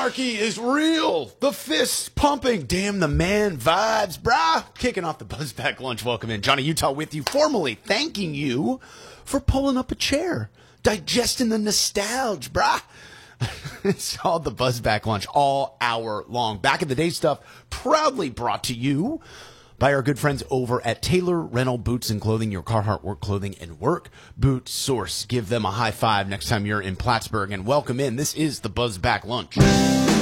anarchy is real. The fists pumping. Damn the man vibes, brah. Kicking off the Buzzback Lunch. Welcome in. Johnny Utah with you, formally thanking you for pulling up a chair, digesting the nostalgia, brah. It's all the Buzzback Lunch all hour long. Back in the day stuff proudly brought to you by our good friends over at Taylor Rental Boots and Clothing, your Carhartt work clothing and work boot source. Give them a high five next time you're in Plattsburgh and welcome in. This is the Buzzback Lunch.